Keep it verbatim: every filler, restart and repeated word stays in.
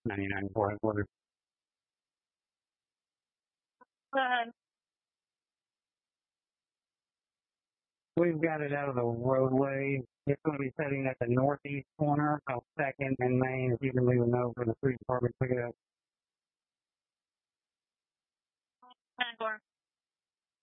ninety-nine four headquarters. Uh, We've got it out of the roadway. It's going to be setting at the northeast corner of second and Main. If you can leave a note for the police department to pick it up. nine four.